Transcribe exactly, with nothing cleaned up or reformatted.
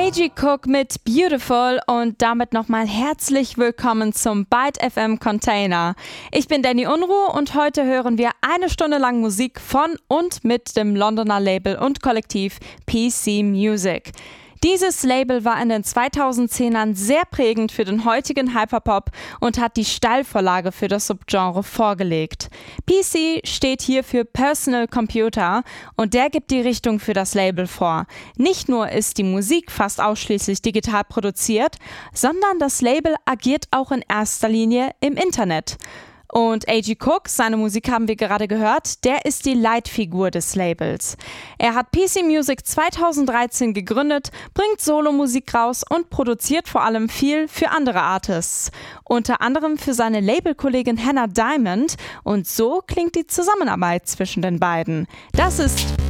A G Cook mit Beautiful und damit nochmal herzlich willkommen zum Byte F M Container. Ich bin Danny Unruh und heute hören wir eine Stunde lang Musik von und mit dem Londoner Label und Kollektiv P C Music. Dieses Label war in den zweitausendzehnern sehr prägend für den heutigen Hyperpop und hat die Steilvorlage für das Subgenre vorgelegt. P C steht hier für Personal Computer und der gibt die Richtung für das Label vor. Nicht nur ist die Musik fast ausschließlich digital produziert, sondern das Label agiert auch in erster Linie im Internet. Und A G Cook, seine Musik haben wir gerade gehört, der ist die Leitfigur des Labels. Er hat P C Music zweitausenddreizehn gegründet, bringt Solomusik raus und produziert vor allem viel für andere Artists. Unter anderem für seine Labelkollegin Hannah Diamond und so klingt die Zusammenarbeit zwischen den beiden. Das ist